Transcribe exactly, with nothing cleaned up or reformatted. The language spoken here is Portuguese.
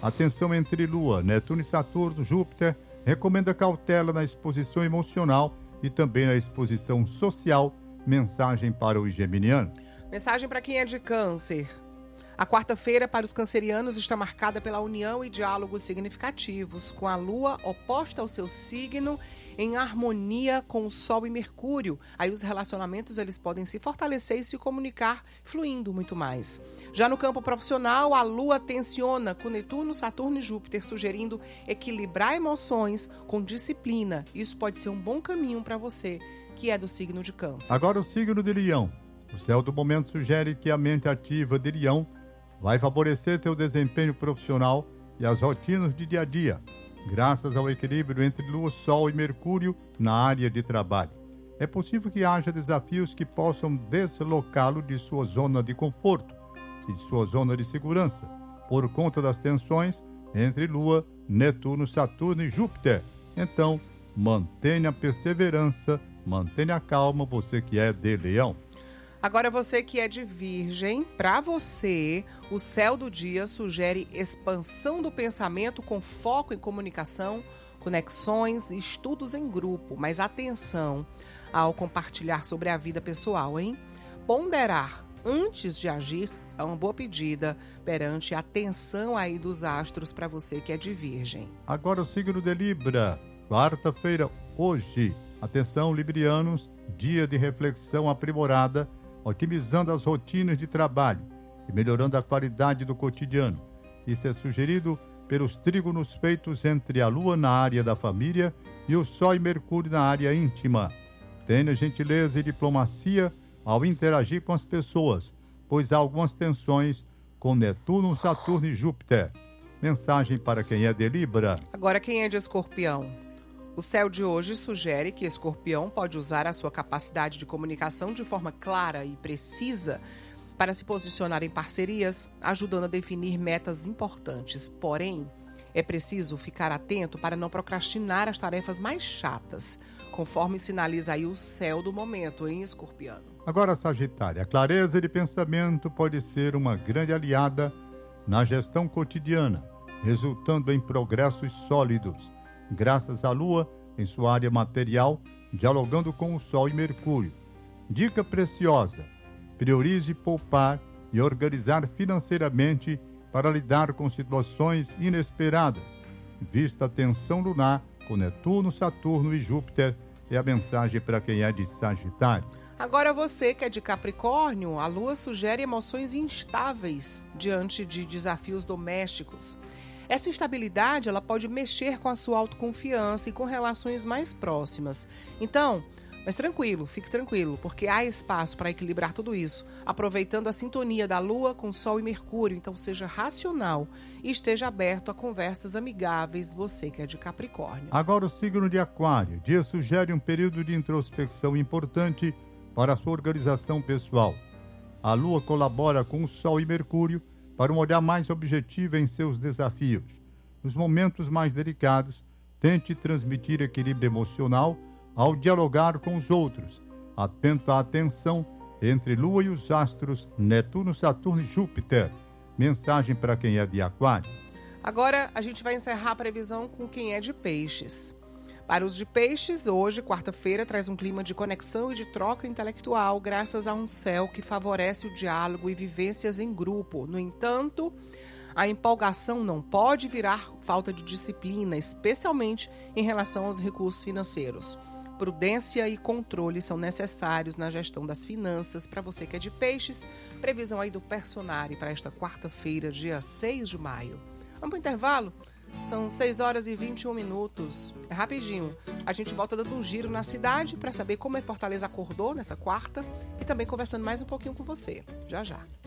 A tensão entre Lua, Netuno e Saturno, Júpiter, recomenda cautela na exposição emocional e também na exposição social. Mensagem para o geminiano. Mensagem para quem é de Câncer. A quarta-feira para os cancerianos está marcada pela união e diálogos significativos, com a Lua oposta ao seu signo, em harmonia com o Sol e Mercúrio. Aí os relacionamentos eles podem se fortalecer e se comunicar, fluindo muito mais. Já no campo profissional, a Lua tensiona com Netuno, Saturno e Júpiter, sugerindo equilibrar emoções com disciplina. Isso pode ser um bom caminho para você, que é do signo de Câncer. Agora o signo de Leão. O céu do momento sugere que a mente ativa de Leão vai favorecer teu desempenho profissional e as rotinas de dia a dia, graças ao equilíbrio entre Lua, Sol e Mercúrio na área de trabalho. É possível que haja desafios que possam deslocá-lo de sua zona de conforto e de sua zona de segurança, por conta das tensões entre Lua, Netuno, Saturno e Júpiter. Então, mantenha a perseverança, mantenha a calma, você que é de Leão. Agora você que é de Virgem, para você, o céu do dia sugere expansão do pensamento com foco em comunicação, conexões e estudos em grupo. Mas atenção ao compartilhar sobre a vida pessoal, hein? Ponderar antes de agir é uma boa pedida perante a tensão aí dos astros para você que é de Virgem. Agora o signo de Libra, quarta-feira, hoje. Atenção, librianos, dia de reflexão aprimorada, otimizando as rotinas de trabalho e melhorando a qualidade do cotidiano. Isso é sugerido pelos trígonos feitos entre a Lua na área da família e o Sol e Mercúrio na área íntima. Tenha gentileza e diplomacia ao interagir com as pessoas, pois há algumas tensões com Netuno, Saturno e Júpiter. Mensagem para quem é de Libra. Agora quem é de Escorpião. O céu de hoje sugere que Escorpião pode usar a sua capacidade de comunicação de forma clara e precisa para se posicionar em parcerias, ajudando a definir metas importantes. Porém, é preciso ficar atento para não procrastinar as tarefas mais chatas, conforme sinaliza aí o céu do momento, em Escorpiano. Agora, Sagitário, a clareza de pensamento pode ser uma grande aliada na gestão cotidiana, resultando em progressos sólidos, graças à Lua em sua área material, dialogando com o Sol e Mercúrio. Dica preciosa: priorize poupar e organizar financeiramente para lidar com situações inesperadas. Vista a tensão lunar com Netuno, Saturno e Júpiter, é a mensagem para quem é de Sagitário. Agora você que é de Capricórnio, a Lua sugere emoções instáveis diante de desafios domésticos. Essa instabilidade ela pode mexer com a sua autoconfiança e com relações mais próximas. Então, mas tranquilo, fique tranquilo, porque há espaço para equilibrar tudo isso, aproveitando a sintonia da Lua com Sol e Mercúrio. Então seja racional e esteja aberto a conversas amigáveis, você que é de Capricórnio. Agora o signo de Aquário. Dia sugere um período de introspecção importante para a sua organização pessoal. A Lua colabora com o Sol e Mercúrio para um olhar mais objetivo em seus desafios. Nos momentos mais delicados, tente transmitir equilíbrio emocional ao dialogar com os outros, atento à tensão entre Lua e os astros Netuno, Saturno e Júpiter. Mensagem para quem é de Aquário. Agora a gente vai encerrar a previsão com quem é de Peixes. Para os de Peixes, hoje, quarta-feira, traz um clima de conexão e de troca intelectual, graças a um céu que favorece o diálogo e vivências em grupo. No entanto, a empolgação não pode virar falta de disciplina, especialmente em relação aos recursos financeiros. Prudência e controle são necessários na gestão das finanças. Para você que é de Peixes, previsão aí do Personari para esta quarta-feira, dia seis de maio. Vamos para o intervalo? São seis horas e vinte e um minutos. É rapidinho. A gente volta dando um giro na cidade para saber como é Fortaleza acordou nessa quarta e também conversando mais um pouquinho com você. Já, já.